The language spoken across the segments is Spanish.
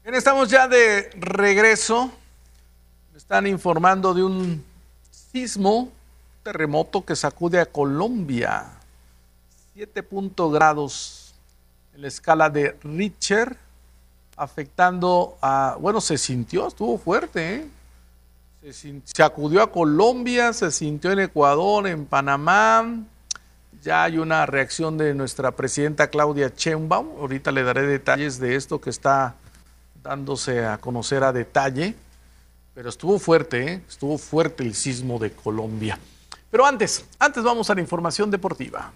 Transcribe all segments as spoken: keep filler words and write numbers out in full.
Bien, estamos ya de regreso. Me están informando de un sismo, terremoto que sacude a Colombia. siete punto grados en la escala de Richter, afectando a... Bueno, se sintió, estuvo fuerte, ¿eh? Se, sintió, se acudió a Colombia, se sintió en Ecuador, en Panamá. Ya hay una reacción de nuestra presidenta Claudia Sheinbaum. Ahorita le daré detalles de esto que está dándose a conocer a detalle, pero estuvo fuerte, ¿eh? Estuvo fuerte el sismo de Colombia. Pero antes, antes vamos a la información deportiva.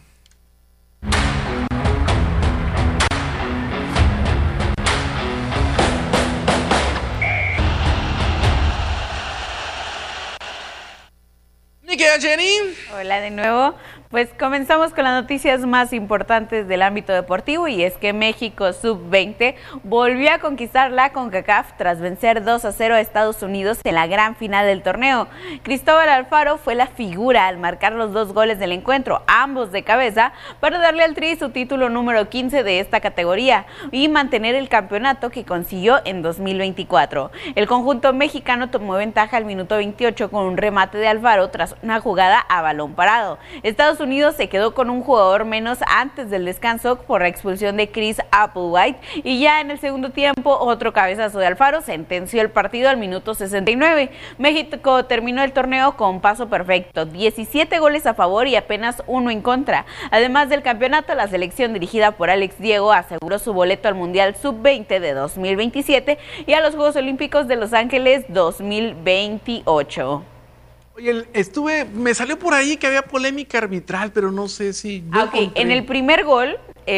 ¿Y qué, Jenny? Hola de nuevo. Pues comenzamos con las noticias más importantes del ámbito deportivo, y es que México sub veinte volvió a conquistar la CONCACAF tras vencer dos a cero a Estados Unidos en la gran final del torneo. Cristóbal Alfaro fue la figura al marcar los dos goles del encuentro, ambos de cabeza, para darle al Tri su título número quince de esta categoría y mantener el campeonato que consiguió en dos mil veinticuatro. El conjunto mexicano tomó ventaja al minuto veintiocho con un remate de Alfaro tras una jugada a balón parado. Estados Unidos se quedó con un jugador menos antes del descanso por la expulsión de Chris Applewhite, y ya en el segundo tiempo otro cabezazo de Alfaro sentenció el partido al minuto sesenta y nueve. México terminó el torneo con paso perfecto, diecisiete goles a favor y apenas uno en contra. Además del campeonato, la selección dirigida por Alex Diego aseguró su boleto al Mundial sub veinte de dos mil veintisiete y a los Juegos Olímpicos de Los Ángeles dos mil veintiocho. Oye, estuve, me salió por ahí que había polémica arbitral, pero no sé si... Ah, ok, en el primer gol,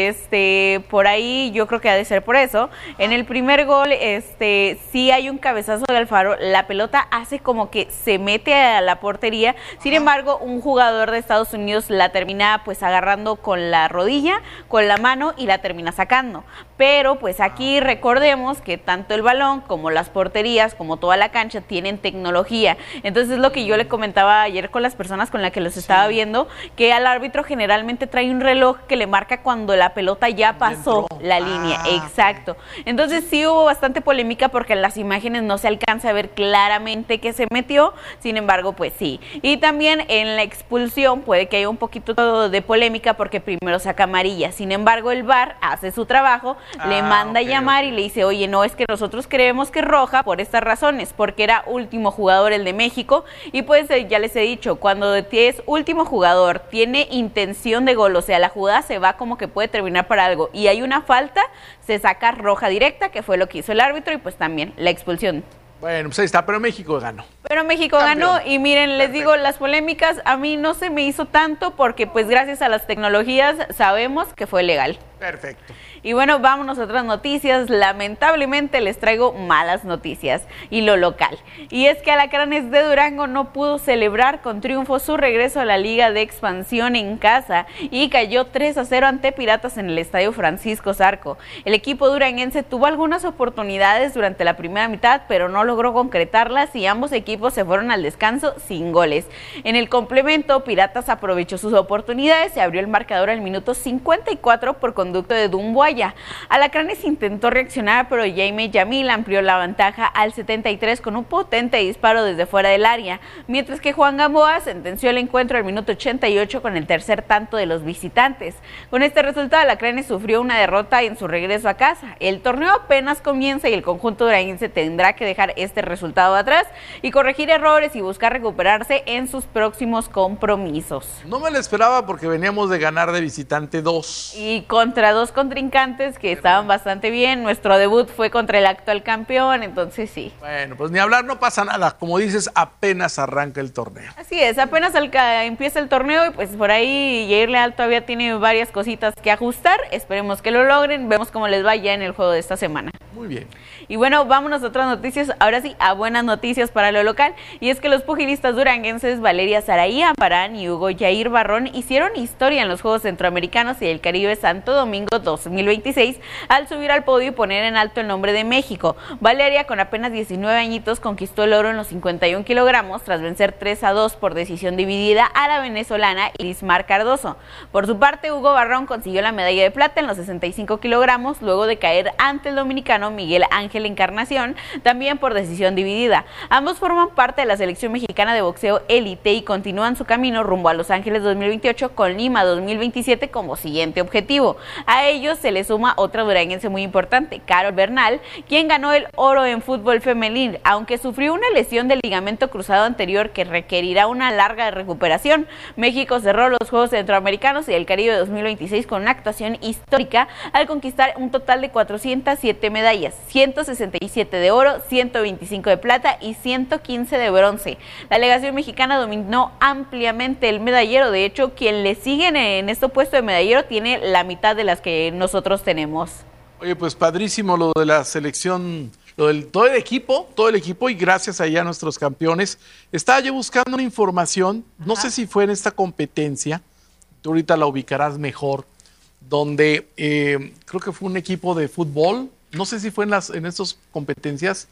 este, por ahí yo creo que ha de ser por eso, en el primer gol, este, sí hay un cabezazo de Alfaro, la pelota hace como que se mete a la portería, sin embargo, un jugador de Estados Unidos la termina pues agarrando con la rodilla, con la mano, y la termina sacando. Pero pues aquí recordemos que tanto el balón como las porterías, como toda la cancha, tienen tecnología. Entonces, lo que yo le comentaba ayer con las personas con las que los estaba sí. viendo, que al árbitro generalmente trae un reloj que le marca cuando la pelota ya pasó la línea. Ah, exacto. Entonces sí hubo bastante polémica porque en las imágenes no se alcanza a ver claramente que se metió, sin embargo, pues sí. Y también en la expulsión puede que haya un poquito de polémica porque primero saca amarilla, sin embargo el V A R hace su trabajo, ah, le manda okay, a llamar okay. y le dice, oye, no, es que nosotros creemos que es roja por estas razones, porque era último jugador el de México, y pues ya les he dicho, cuando es último jugador, tiene intención de gol, o sea, la jugada se va como que puede terminar para algo, y hay una falta, se saca roja directa, que fue lo que hizo el árbitro, y pues también la expulsión. Bueno, pues ahí está, pero México ganó. Pero México Campeón. ganó, y miren, les Perfecto. digo, las polémicas a mí no se me hizo tanto, porque pues gracias a las tecnologías sabemos que fue legal. Perfecto. Y bueno, vámonos a otras noticias. Lamentablemente les traigo malas noticias, y lo local. Y es que Alacranes de Durango no pudo celebrar con triunfo su regreso a la Liga de Expansión en casa y cayó tres a cero ante Piratas en el Estadio Francisco Zarco. El equipo duranguense tuvo algunas oportunidades durante la primera mitad, pero no logró concretarlas y ambos equipos se fueron al descanso sin goles. En el complemento, Piratas aprovechó sus oportunidades y abrió el marcador al minuto cincuenta y cuatro por conducto de Dumboya. Alacranes intentó reaccionar, pero Jaime Yamil amplió la ventaja al setenta y tres con un potente disparo desde fuera del área, mientras que Juan Gamboa sentenció el encuentro al minuto ochenta y ocho con el tercer tanto de los visitantes. Con este resultado, Alacranes sufrió una derrota en su regreso a casa. El torneo apenas comienza y el conjunto duranguense tendrá que dejar este resultado atrás y corregir errores y buscar recuperarse en sus próximos compromisos. No me lo esperaba porque veníamos de ganar de visitante dos. Y contra dos contrincantes que estaban bastante bien. Nuestro debut fue contra el actual campeón, entonces sí. Bueno, pues ni hablar, no pasa nada. Como dices, apenas arranca el torneo. Así es, apenas el, empieza el torneo y pues por ahí Jair Leal todavía tiene varias cositas que ajustar. Esperemos que lo logren. Vemos cómo les va ya en el juego de esta semana. Muy bien. Y bueno, vámonos a otras noticias, ahora sí, a buenas noticias para lo local, y es que los pugilistas duranguenses Valeria Saraí Amparán y Hugo Jair Barrón hicieron historia en los Juegos Centroamericanos y del Caribe Santo Domingo dos mil veintiséis al subir al podio y poner en alto el nombre de México. Valeria, con apenas diecinueve añitos, conquistó el oro en los cincuenta y un kilogramos tras vencer tres a dos por decisión dividida a la venezolana Irismar Cardoso. Por su parte, Hugo Barrón consiguió la medalla de plata en los sesenta y cinco kilogramos luego de caer ante el dominicano mexicano Miguel Ángel Encarnación, también por decisión dividida. Ambos forman parte de la selección mexicana de boxeo élite y continúan su camino rumbo a Los Ángeles dos mil veintiocho con Lima dos mil veintisiete como siguiente objetivo. A ellos se le suma otra duranguense muy importante, Carol Bernal, quien ganó el oro en fútbol femenil, aunque sufrió una lesión del ligamento cruzado anterior que requerirá una larga recuperación. México cerró los Juegos Centroamericanos y el Caribe dos mil veintiséis con una actuación histórica al conquistar un total de cuatrocientas siete medallas, ciento sesenta y siete de oro, ciento veinticinco de plata y ciento quince de bronce. La delegación mexicana dominó ampliamente el medallero. De hecho, quien le sigue en este puesto de medallero tiene la mitad de las que nosotros tenemos. Oye, pues padrísimo lo de la selección, lo del todo el equipo, todo el equipo y gracias allá a nuestros campeones. Estaba yo buscando una información, no Ajá. sé si fue en esta competencia, tú ahorita la ubicarás mejor, donde eh, creo que fue un equipo de fútbol, no sé si fue en las en estas competencias,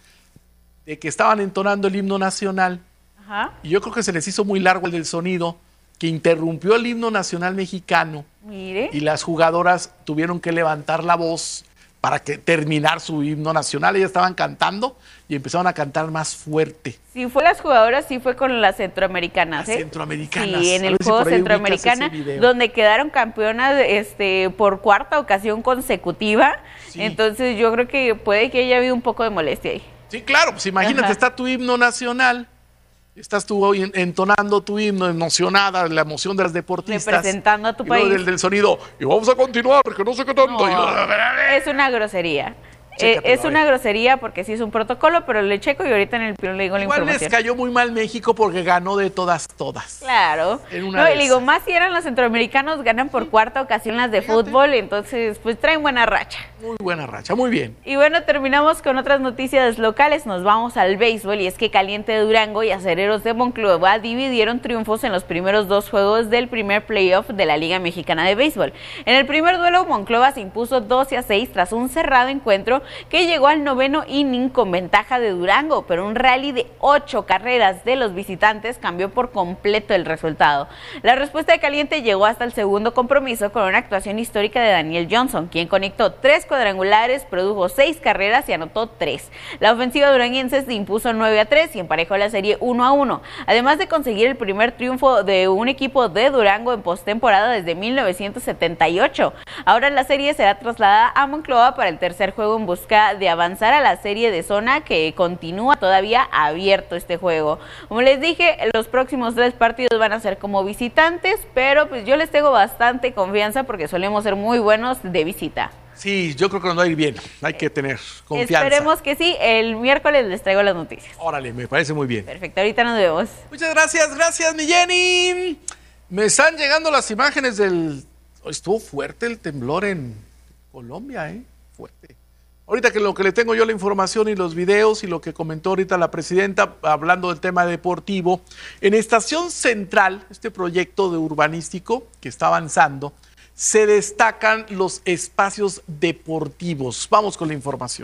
de que estaban entonando el himno nacional. Ajá. Y yo creo que se les hizo muy largo el del sonido, que interrumpió el himno nacional mexicano. Mire. Y las jugadoras tuvieron que levantar la voz para que terminar su himno nacional. Ellas estaban cantando y empezaron a cantar más fuerte. Sí, fue las jugadoras, sí fue con las centroamericanas. Las ¿eh? centroamericanas. Sí, en el Juego si Centroamericana, donde quedaron campeonas este, por cuarta ocasión consecutiva. Sí. Entonces yo creo que puede que haya habido un poco de molestia ahí. Sí, claro, pues imagínate, Ajá. está tu himno nacional, estás tú entonando tu himno, emocionada, la emoción de las deportistas. Representando a tu país. Del, del sonido, y vamos a continuar, que no sé qué tanto. No, es una grosería. Chécatelo, es una grosería porque sí es un protocolo, pero le checo y ahorita en el pilón le digo la Igual información. Les cayó muy mal México porque ganó de todas, todas. Claro. No, y digo, más si eran los centroamericanos, ganan por sí. cuarta ocasión las de Fíjate. fútbol, entonces pues traen buena racha. Muy buena racha, muy bien. Y bueno, terminamos con otras noticias locales, nos vamos al béisbol y es que Caliente de Durango y Acereros de Monclova dividieron triunfos en los primeros dos juegos del primer playoff de la Liga Mexicana de Béisbol. En el primer duelo, Monclova se impuso doce a seis tras un cerrado encuentro que llegó al noveno inning con ventaja de Durango, pero un rally de ocho carreras de los visitantes cambió por completo el resultado. La respuesta de Caliente llegó hasta el segundo compromiso con una actuación histórica de Daniel Johnson, quien conectó tres cuadrangulares, produjo seis carreras y anotó tres. La ofensiva duranguense se impuso nueve a tres y emparejó la serie uno a uno, además de conseguir el primer triunfo de un equipo de Durango en postemporada desde mil novecientos setenta y ocho. Ahora la serie será trasladada a Monclova para el tercer juego en busca de avanzar a la serie de zona, que continúa todavía abierto este juego. Como les dije, los próximos tres partidos van a ser como visitantes, pero pues yo les tengo bastante confianza porque solemos ser muy buenos de visita. Sí, yo creo que nos va a ir bien, hay que tener confianza. Esperemos que sí, el miércoles les traigo las noticias. Órale, me parece muy bien. Perfecto, ahorita nos vemos. Muchas gracias, gracias mi Jenny. Me están llegando las imágenes del... Estuvo fuerte el temblor en Colombia, ¿eh? Fuerte. Ahorita que lo que le tengo yo la información y los videos y lo que comentó ahorita la presidenta hablando del tema deportivo, en Estación Central, este proyecto de urbanístico que está avanzando, se destacan los espacios deportivos. Vamos con la información.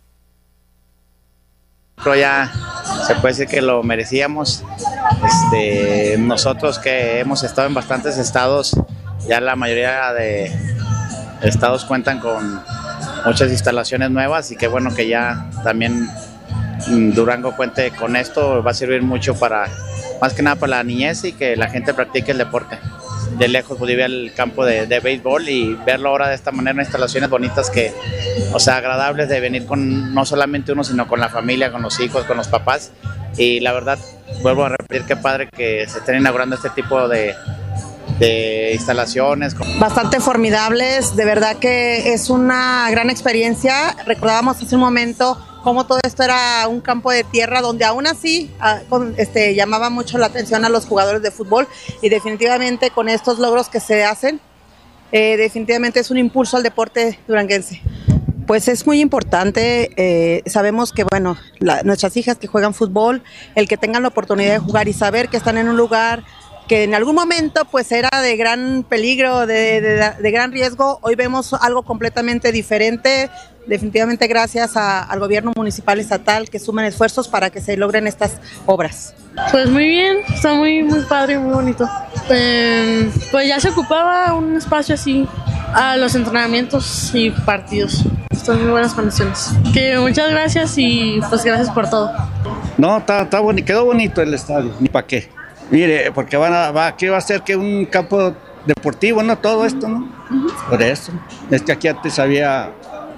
Pero ya se puede decir que lo merecíamos. Este, nosotros que hemos estado en bastantes estados, ya la mayoría de estados cuentan con muchas instalaciones nuevas y qué bueno que ya también Durango cuente con esto. Va a servir mucho para, más que nada para la niñez y que la gente practique el deporte. De lejos pude ver el campo de, de béisbol y verlo ahora de esta manera, instalaciones bonitas que, o sea, agradables de venir con no solamente uno, sino con la familia, con los hijos, con los papás. Y la verdad, vuelvo a repetir, qué padre que se estén inaugurando este tipo de de instalaciones. Bastante formidables, de verdad que es una gran experiencia. Recordábamos hace un momento cómo todo esto era un campo de tierra donde aún así este, llamaba mucho la atención a los jugadores de fútbol y definitivamente con estos logros que se hacen, eh, definitivamente es un impulso al deporte duranguense. Pues es muy importante, eh, sabemos que bueno, la, nuestras hijas que juegan fútbol, el que tengan la oportunidad de jugar y saber que están en un lugar que en algún momento pues era de gran peligro, de, de, de gran riesgo, hoy vemos algo completamente diferente, definitivamente gracias a, al gobierno municipal y estatal que suman esfuerzos para que se logren estas obras. Pues muy bien, está muy, muy padre, muy bonito. Eh, pues ya se ocupaba un espacio así A los entrenamientos y partidos. Están en muy buenas condiciones. Que muchas gracias y pues gracias por todo. No, está, está bonito, quedó bonito el estadio, ni para qué. Mire, porque van a, va, ¿qué va a ser que un campo deportivo, no? Todo esto, ¿no? Uh-huh. Por eso. Es que aquí antes había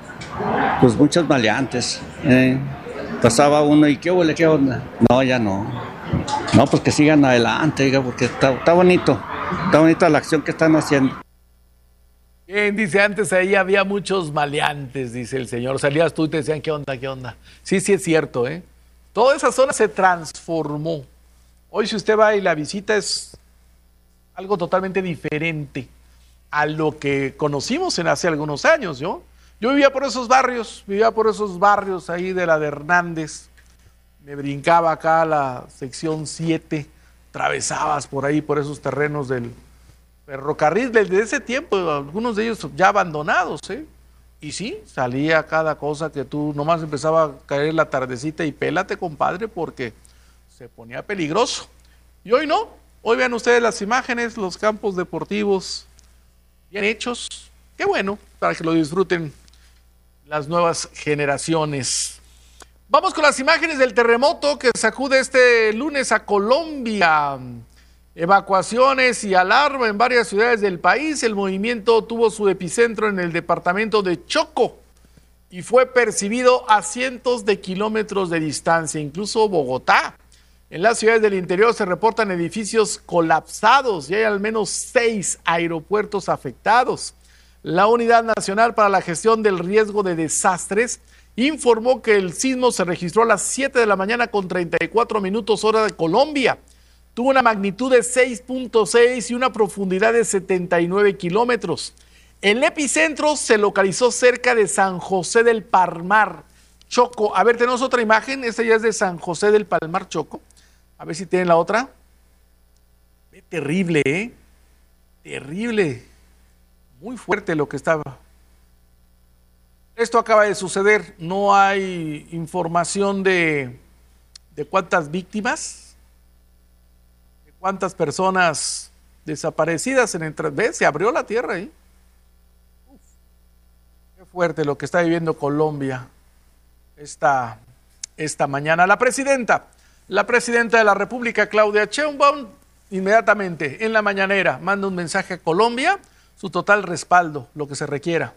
pues muchos maleantes. ¿eh? Pasaba uno y ¿qué huele? ¿Qué onda? No, ya no. No, pues que sigan adelante, diga, porque está, está bonito. Está bonita la acción que están haciendo. Bien, dice, antes ahí había muchos maleantes, dice el señor. Salías tú y te decían, ¿qué onda, qué onda? Sí, sí es cierto, ¿eh? Toda esa zona se transformó. Hoy si usted va y la visita es algo totalmente diferente a lo que conocimos en hace algunos años, ¿yo? Yo vivía por esos barrios, vivía por esos barrios ahí de la de Hernández. Me brincaba acá a la sección siete, atravesabas por ahí, por esos terrenos del ferrocarril desde ese tiempo, algunos de ellos ya abandonados, ¿eh? Y sí, salía cada cosa que tú, nomás empezaba a caer la tardecita y pélate, compadre, porque se ponía peligroso. Y hoy no, hoy vean ustedes las imágenes, los campos deportivos bien hechos. Qué bueno, para que lo disfruten las nuevas generaciones. Vamos con las imágenes del terremoto que sacude este lunes a Colombia. Evacuaciones y alarma en varias ciudades del país. El movimiento tuvo su epicentro en el departamento de Chocó y fue percibido a cientos de kilómetros de distancia, incluso Bogotá. En las ciudades del interior se reportan edificios colapsados y hay al menos seis aeropuertos afectados. La Unidad Nacional para la Gestión del Riesgo de Desastres informó que el sismo se registró a las siete de la mañana con treinta y cuatro minutos hora de Colombia. Tuvo una magnitud de seis punto seis y una profundidad de setenta y nueve kilómetros. El epicentro se localizó cerca de San José del Palmar, Chocó. A ver, tenemos otra imagen. Esta ya es de San José del Palmar, Chocó. A ver si tienen la otra. Qué terrible, ¿eh? Terrible. Muy fuerte lo que estaba. Esto acaba de suceder. No hay información de, de cuántas víctimas. ¿Cuántas personas desaparecidas en el ¿ves? Se abrió la tierra ahí. Uf, qué fuerte lo que está viviendo Colombia esta, esta mañana. La presidenta, la presidenta de la República, Claudia Sheinbaum, inmediatamente en la mañanera manda un mensaje a Colombia, su total respaldo, lo que se requiera.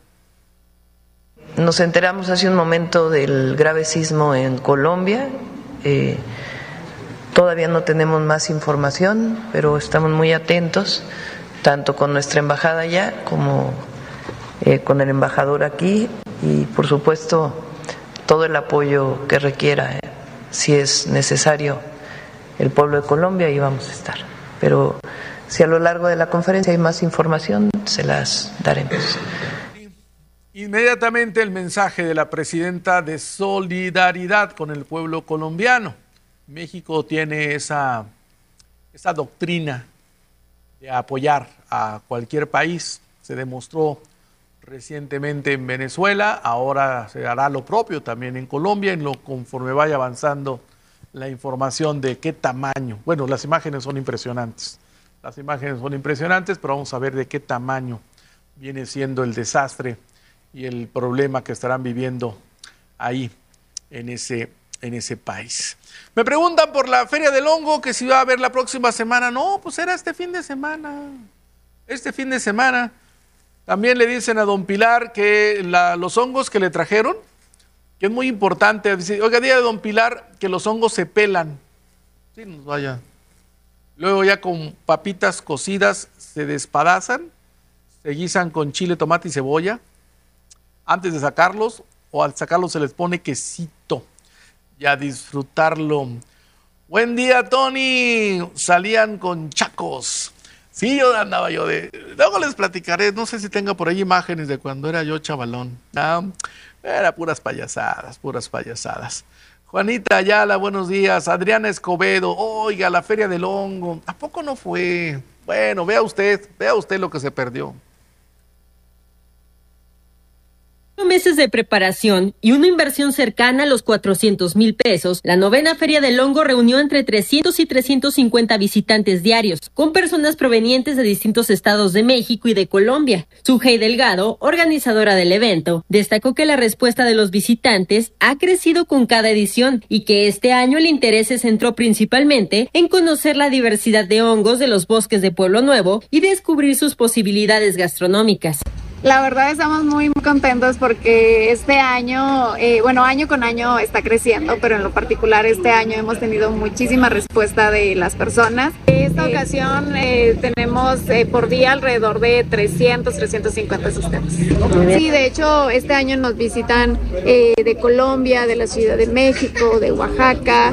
Nos enteramos hace un momento del grave sismo en Colombia. Eh, Todavía no tenemos más información, pero estamos muy atentos, tanto con nuestra embajada allá como eh, con el embajador aquí y, por supuesto, todo el apoyo que requiera, eh, si es necesario, el pueblo de Colombia, ahí vamos a estar. Pero si a lo largo de la conferencia hay más información, se las daremos. Inmediatamente el mensaje de la presidenta de solidaridad con el pueblo colombiano. México tiene esa, esa doctrina de apoyar a cualquier país. Se demostró recientemente en Venezuela, ahora se hará lo propio también en Colombia, en lo conforme vaya avanzando la información de qué tamaño. Bueno, las imágenes son impresionantes. Las imágenes son impresionantes, pero vamos a ver de qué tamaño viene siendo el desastre y el problema que estarán viviendo ahí en ese en ese país. Me preguntan por la Feria del Hongo, que si va a haber la próxima semana. No, pues era este fin de semana. Este fin de semana. También le dicen a don Pilar que la, los hongos que le trajeron, que es muy importante. Dice, oiga, día de don Pilar, que los hongos se pelan. Sí, nos vaya. Luego ya con papitas cocidas se despedazan, se guisan con chile, tomate y cebolla. Antes de sacarlos, o al sacarlos se les pone quesito. Y a disfrutarlo. Buen día, Tony. Salían con chacos. Sí, yo andaba yo de... Luego les platicaré, no sé si tenga por ahí imágenes de cuando era yo chavalón. Ah, era puras payasadas, puras payasadas. Juanita Ayala, buenos días. Adriana Escobedo, oiga, la Feria del Hongo. ¿A poco no fue? Bueno, vea usted, vea usted lo que se perdió. meses de preparación y una inversión cercana a los cuatrocientos mil pesos, la novena Feria del Hongo reunió entre trescientos y trescientos cincuenta visitantes diarios, con personas provenientes de distintos estados de México y de Colombia. Sujei Delgado, organizadora del evento, destacó que la respuesta de los visitantes ha crecido con cada edición y que este año el interés se centró principalmente en conocer la diversidad de hongos de los bosques de Pueblo Nuevo y descubrir sus posibilidades gastronómicas. La verdad estamos muy, muy contentos porque este año, eh, bueno, año con año está creciendo, pero en lo particular este año hemos tenido muchísima respuesta de las personas. Esta ocasión eh, tenemos eh, por día alrededor de trescientos, trescientos cincuenta asistentes. Sí, de hecho este año nos visitan eh, de Colombia, de la Ciudad de México, de Oaxaca,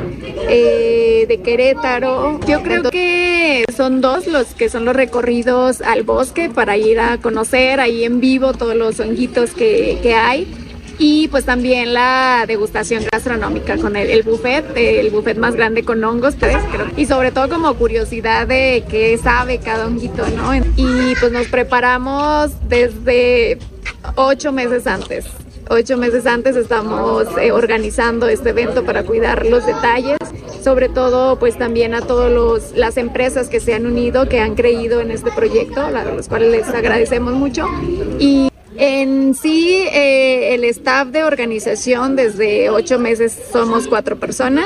eh, de Querétaro. Yo creo que son dos los que son los recorridos al bosque para ir a conocer ahí en vivo todos los honguitos que, que hay, y pues también la degustación gastronómica con el, el buffet, el buffet más grande con hongos, pues, creo, y sobre todo como curiosidad de qué sabe cada honguito, ¿no? Y pues nos preparamos desde ocho meses antes. Ocho meses antes estamos eh, organizando este evento para cuidar los detalles, sobre todo pues también a todas las empresas que se han unido, que han creído en este proyecto, a los cuales les agradecemos mucho. Y en sí, eh, el staff de organización desde ocho meses somos cuatro personas,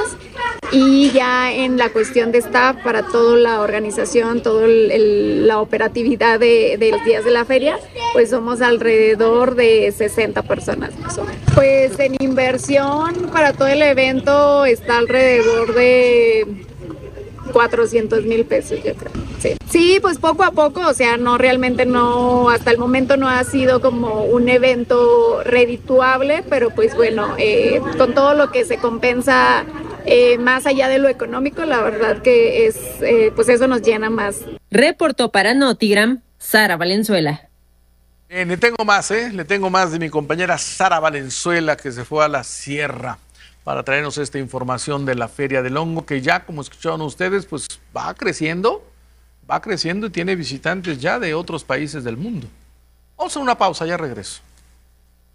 y ya en la cuestión de staff para toda la organización, toda la operatividad de, de los días de la feria, pues somos alrededor de sesenta personas más o menos. Pues en inversión para todo el evento está alrededor de cuatrocientos mil pesos, yo creo. Sí. Sí, pues poco a poco, o sea, no realmente no, hasta el momento no ha sido como un evento redituable, pero pues bueno, eh, con todo lo que se compensa eh, más allá de lo económico, la verdad que es, eh, pues eso nos llena más. Reportó para Notigram, Sara Valenzuela. Bien, le tengo más, ¿eh? Le tengo más de mi compañera Sara Valenzuela, que se fue a la sierra para traernos esta información de la Feria del Hongo, que ya, como escucharon ustedes, pues va creciendo, va creciendo y tiene visitantes ya de otros países del mundo. Vamos a una pausa, ya regreso.